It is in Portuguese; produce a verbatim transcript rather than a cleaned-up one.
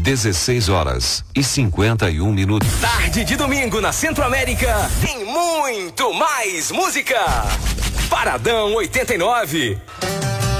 dezesseis horas e cinquenta e um minutos. Tarde de domingo na Centro-América tem muito mais música. Paradão oitenta e nove.